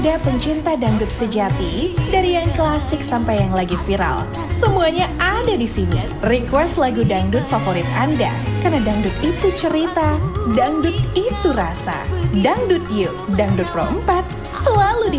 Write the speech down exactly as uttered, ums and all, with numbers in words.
Anda pencinta dangdut sejati, dari yang klasik sampai yang lagi viral, semuanya ada di sini. Request lagu dangdut favorit Anda, karena dangdut itu cerita, dangdut itu rasa. Dangdut Yuk, Dangdut Pro empat, selalu di